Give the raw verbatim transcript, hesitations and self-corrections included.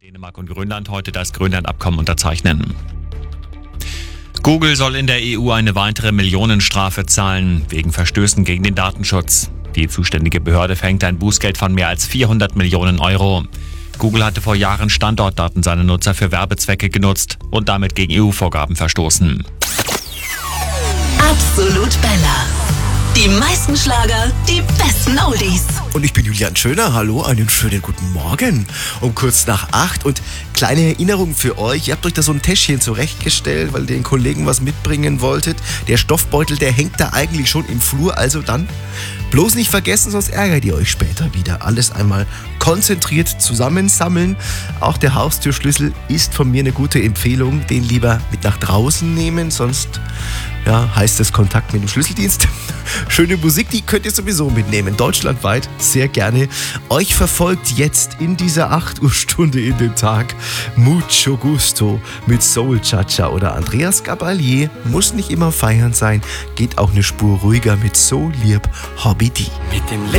Dänemark und Grönland heute das Grönland-Abkommen unterzeichnen. Google soll in der E U eine weitere Millionenstrafe zahlen, wegen Verstößen gegen den Datenschutz. Die zuständige Behörde verhängt ein Bußgeld von mehr als vierhundert Millionen Euro. Google hatte vor Jahren Standortdaten seiner Nutzer für Werbezwecke genutzt und damit gegen E U-Vorgaben verstoßen. Absolut Bella. Die meisten Schlager, die besten Oldies. Und ich bin Julian Schöner. Hallo, einen schönen guten Morgen. Um kurz nach acht. Und kleine Erinnerung für euch. Ihr habt euch da so ein Täschchen zurechtgestellt, weil ihr den Kollegen was mitbringen wolltet. Der Stoffbeutel, der hängt da eigentlich schon im Flur. Also dann bloß nicht vergessen, sonst ärgert ihr euch später wieder. Alles einmal konzentriert zusammensammeln. Auch der Haustürschlüssel ist von mir eine gute Empfehlung. Den lieber mit nach draußen nehmen, sonst ja, heißt es Kontakt mit dem Schlüsseldienst. Schöne Musik, die könnt ihr sowieso mitnehmen. Deutschlandweit sehr gerne. Euch verfolgt jetzt in dieser acht Uhr Stunde in den Tag Mucho Gusto mit Soul Cha-Cha oder Andreas Gabalier. Muss nicht immer feiern sein, geht auch eine Spur ruhiger mit So lieb Hobby D. Mit dem